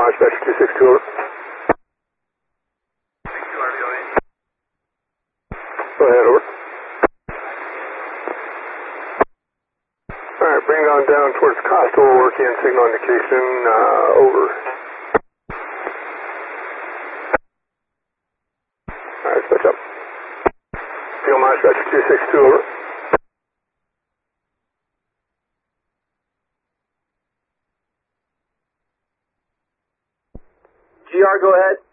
Dispatch 262, over. Go ahead, over. Alright, bring it on down towards Costa. We'll work in signal indication, over. Alright, switch up. Puma Dispatch 262, over. GR, go ahead.